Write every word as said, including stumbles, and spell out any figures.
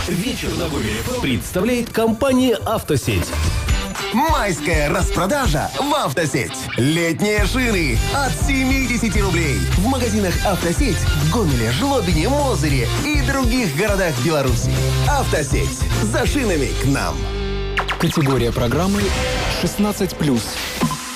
Вечер на Гомеле представляет компания «Автосеть». Майская распродажа в «Автосеть». Летние шины от семьдесят рублей. В магазинах «Автосеть» в Гомеле, Жлобине, Мозыре и других городах Беларуси. «Автосеть». За шинами к нам. Категория программы шестнадцать плюс.